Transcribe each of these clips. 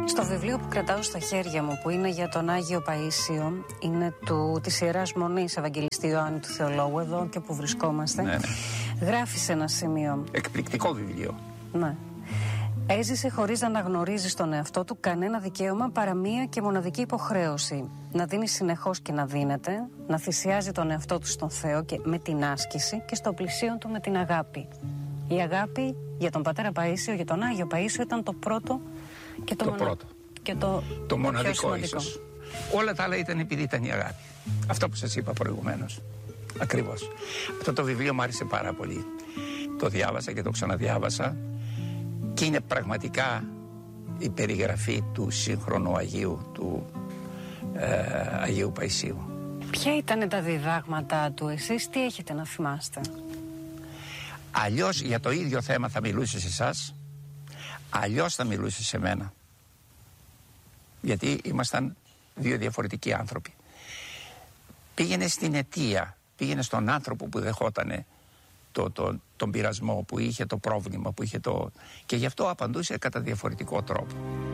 Στο βιβλίο που κρατάω στα χέρια μου, που είναι για τον Άγιο Παΐσιο, είναι της Ιεράς Μονής Ευαγγελιστή Ιωάννου του Θεολόγου, εδώ και που βρισκόμαστε. Ναι. Γράφει σε ένα σημείο. Εκπληκτικό βιβλίο. Ναι. Έζησε χωρίς να αναγνωρίζει στον εαυτό του κανένα δικαίωμα παρά μία και μοναδική υποχρέωση. Να δίνει συνεχώς και να δίνεται, να θυσιάζει τον εαυτό του στον Θεό και με την άσκηση και στο πλησίον του με την αγάπη. Η αγάπη για τον Πατέρα Παΐσιο, για τον Άγιο Παΐσιο ήταν το πρώτο και το μοναδικό ίσως. Όλα τα άλλα ήταν επειδή ήταν η αγάπη. Αυτό που σας είπα προηγουμένως. Ακριβώς. Αυτό το βιβλίο μου άρεσε πάρα πολύ. Το διάβασα και το ξαναδιάβασα και είναι πραγματικά η περιγραφή του σύγχρονου Αγίου, του Αγίου Παΐσιου. Ποια ήταν τα διδάγματα του, εσείς τι έχετε να θυμάστε? Αλλιώς για το ίδιο θέμα θα μιλούσε σε εσάς, αλλιώς θα μιλούσε σε μένα. Γιατί ήμασταν δύο διαφορετικοί άνθρωποι. Πήγαινε στην αιτία, πήγαινε στον άνθρωπο που δεχότανε τον πειρασμό, που είχε το πρόβλημα, που είχε και γι' αυτό απαντούσε κατά διαφορετικό τρόπο.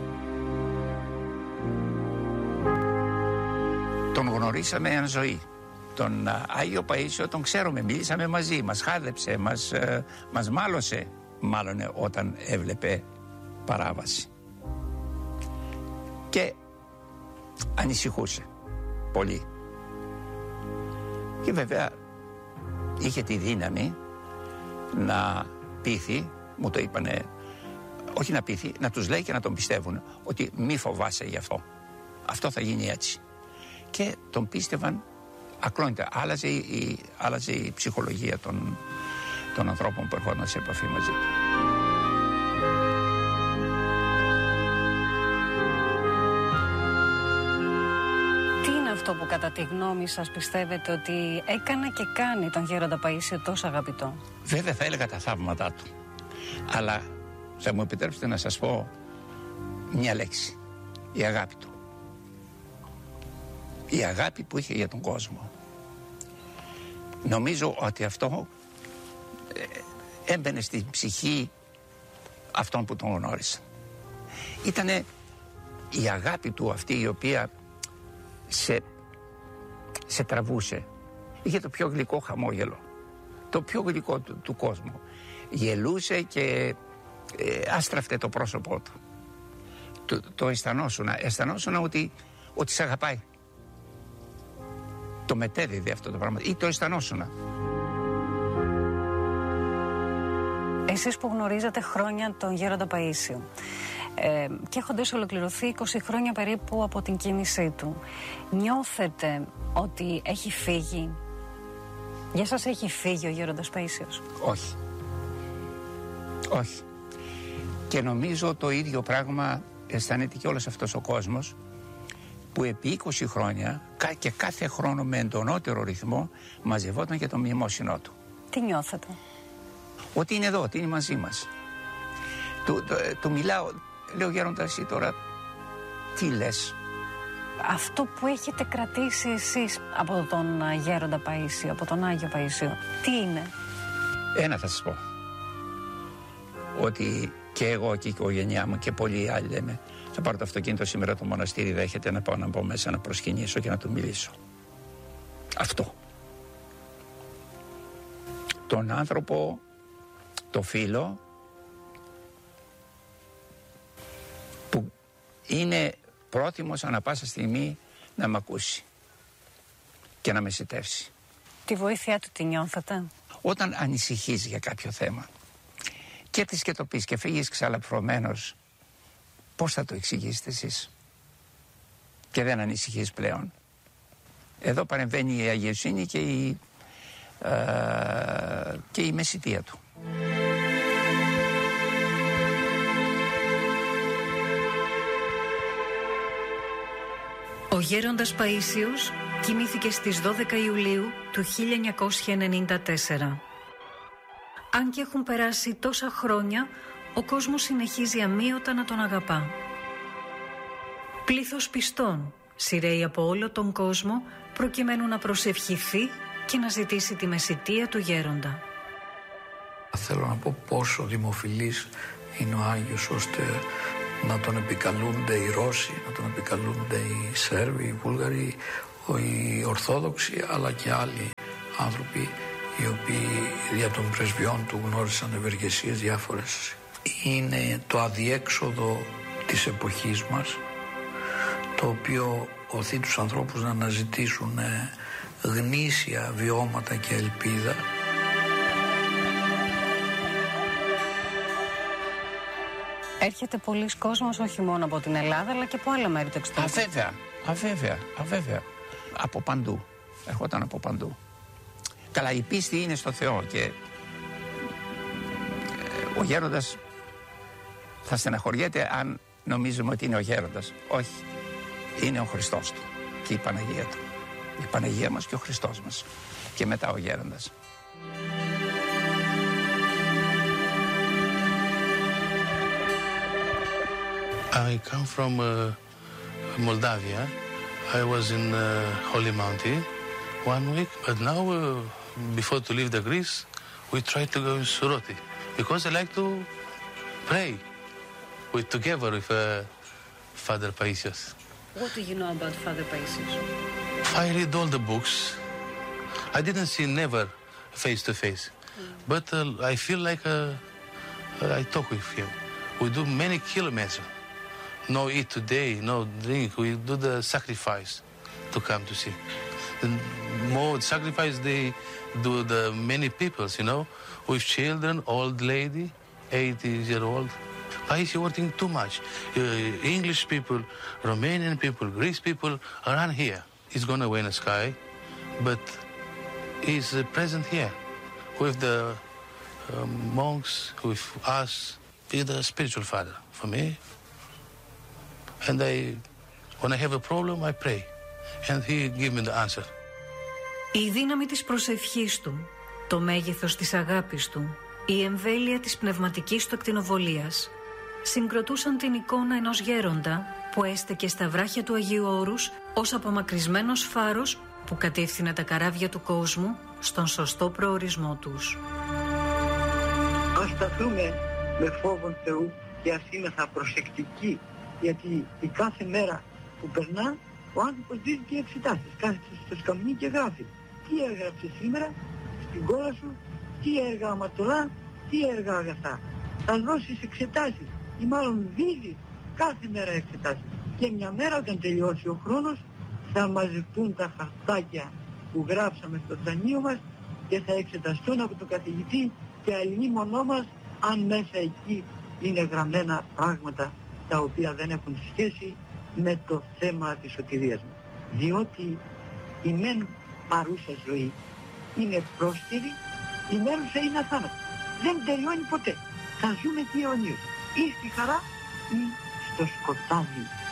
Τον γνωρίσαμε εν ζωή. Τον Άγιο Παΐσιο τον ξέρουμε, μίλησαμε μαζί, μας χάδεψε, μας μάλωσε, μάλλον όταν έβλεπε παράβαση. Και ανησυχούσε πολύ. Και βέβαια είχε τη δύναμη να πείθει, μου το είπανε, όχι να πείθει, να τους λέει και να τον πιστεύουν ότι μη φοβάσαι γι' αυτό. Αυτό θα γίνει έτσι. Και τον πίστευαν ακλόνητα. Άλλαζε η ψυχολογία των ανθρώπων που ερχόταν σε επαφή μαζί του. Τι είναι αυτό που κατά τη γνώμη σας πιστεύετε ότι έκανε και κάνει τον Γέροντα Παΐσιο τόσο αγαπητό? Βέβαια θα έλεγα τα θαύματά του. Αλλά θα μου επιτρέψετε να σας πω μια λέξη. Η αγάπη του. Η αγάπη που είχε για τον κόσμο. Νομίζω ότι αυτό έμπαινε στην ψυχή αυτών που τον γνώρισαν. Ήτανε η αγάπη του αυτή η οποία σε τραβούσε. Είχε το πιο γλυκό χαμόγελο. Το πιο γλυκό του κόσμου. Γελούσε και άστραφτε το πρόσωπό του. Το αισθανόσουνα ότι σε αγαπάει. Το μετέδιδε αυτό το πράγμα ή το αισθανόσουνα. Εσείς που γνωρίζατε χρόνια τον Γέροντα Παΐσιο και έχοντας ολοκληρωθεί 20 χρόνια περίπου από την κίνησή του, νιώθετε ότι έχει φύγει? Για σας έχει φύγει ο Γέροντας Παΐσιος? Όχι. Όχι. Και νομίζω το ίδιο πράγμα αισθάνεται και όλος αυτός ο κόσμος που επί 20 χρόνια και κάθε χρόνο με εντονότερο ρυθμό μαζευόταν για το μνημόσυνό του. Τι νιώθετε? Ότι είναι εδώ, ότι είναι μαζί μας. Του μιλάω, λέω Γέροντα, εσύ τώρα τι λες? Αυτό που έχετε κρατήσει εσείς από τον Γέροντα Παΐσιο, από τον Άγιο Παΐσιο, τι είναι? Ένα θα σας πω. Ότι και εγώ και η οικογένειά μου και πολλοί άλλοι λέμε, θα πάρω το αυτοκίνητο σήμερα το μοναστήρι, δέχεται να πάω να μπω μέσα να προσκυνήσω και να του μιλήσω. Αυτό. Τον άνθρωπο, το φίλο που είναι πρόθυμος ανά πάσα στιγμή να μ' ακούσει και να με σιτεύσει. Τη βοήθειά του τη νιώθετε? Όταν ανησυχείς για κάποιο θέμα και της και το πεις και φύγεις ξαλαφρωμένος, πώς θα το εξηγήσετε εσείς και δεν ανησυχείς πλέον? Εδώ παρεμβαίνει η αγιοσύνη και η μεσιτεία του. Ο Γέροντας Παΐσιος κοιμήθηκε στις 12 Ιουλίου του 1994. Αν και έχουν περάσει τόσα χρόνια, ο κόσμος συνεχίζει αμείωτα να τον αγαπά. Πλήθος πιστών σειραίει από όλο τον κόσμο προκειμένου να προσευχηθεί και να ζητήσει τη μεσιτεία του Γέροντα. Θέλω να πω πόσο δημοφιλής είναι ο Άγιος, ώστε να τον επικαλούνται οι Ρώσοι, να τον επικαλούνται οι Σέρβοι, οι Βούλγαροι, οι Ορθόδοξοι, αλλά και άλλοι άνθρωποι οι οποίοι δια των πρεσβειών του γνώρισαν ευεργεσίες διάφορες. Είναι το αδιέξοδο της εποχής μας, το οποίο οθεί τους ανθρώπους να αναζητήσουν γνήσια βιώματα και ελπίδα. Έρχεται πολλοί κόσμος όχι μόνο από την Ελλάδα αλλά και από άλλα μέρη του εξωτερικού. Αβέβαια. Από παντού. Ερχόταν από παντού. Καλά, η πίστη είναι στο Θεό και ο γέροντας θα στεναχωριέται αν νομίζουμε ότι είναι ο γέροντας. Όχι. Είναι ο Χριστός του και η Παναγία του. Η Παναγία μας και ο Χριστός μας. Και μετά ο γέροντας. I come from Moldavia. I was in Holy Mountain 1 week, but now before to leave the Greece, we try to go in Suroti because I like to pray together with Father Paisios. What do you know about Father Paisios? I read all the books. I didn't see never face to face, but I feel like I talk with him. We do many kilometers. No eat today, no drink. We do the sacrifice to come to see. The more sacrifice they do the many peoples, you know, with children, old lady, 80-year-old. Paisios working too much. English people, Romanian people, Greece people around here. He's gonna win the sky, but he's present here with the monks, with us. He's the spiritual father for me. And when I have a problem, I pray. And he give me the answer. Η δύναμη της προσευχής του, το μέγεθος της αγάπης του, η εμβέλεια της πνευματικής του ακτινοβολίας συγκροτούσαν την εικόνα ενός γέροντα που έστεκε στα βράχια του Αγίου Όρους ως απομακρυσμένος φάρος που κατεύθυνε τα καράβια του κόσμου στον σωστό προορισμό τους. Ας σταθούμε με φόβον Θεού και ας είμεθα προσεκτικοί, γιατί η κάθε μέρα που περνά ο άνθρωπος δίνει και εξετάσεις, κάθεται στο σκαμνί και γράφει τι έγραψε σήμερα στην κόλλα σου, τι έργα αμαρτωλά, τι έργα αγαθά. Θα δώσεις εξετάσεις ή μάλλον δίδεις κάθε μέρα εξετάσεις, και μια μέρα όταν τελειώσει ο χρόνος θα μαζευτούν τα χαρτάκια που γράψαμε στο δανείο μας και θα εξεταστούν από τον καθηγητή και αλληλίμονό μας αν μέσα εκεί είναι γραμμένα πράγματα τα οποία δεν έχουν σχέση με το θέμα της σωτηρίας μας. Διότι η μεν παρούσα ζωή είναι πρόσκαιρη, η μένουσα είναι αθάνατη. Δεν τελειώνει ποτέ. Θα ζούμε και αιωνίως. Ή στη χαρά ή στο σκοτάδι